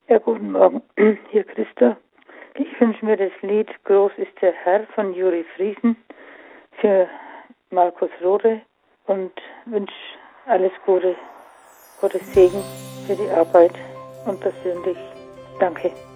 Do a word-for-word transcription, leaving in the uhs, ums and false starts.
Ja, guten Morgen, hier Christa. Ich wünsche mir das Lied Groß ist der Herr von Juri Friesen für Markus Rode und wünsche alles Gute, Gottes Segen für die Arbeit und persönlich. Danke.